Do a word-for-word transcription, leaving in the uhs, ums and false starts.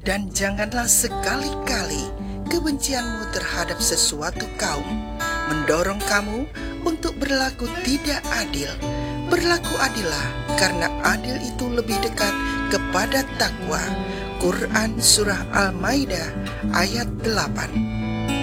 Dan janganlah sekali-kali kebencianmu terhadap sesuatu kaum mendorong kamu untuk berlaku tidak adil. Berlaku adillah, karena adil itu lebih dekat kepada takwa. Quran Surah Al-Maidah ayat delapan.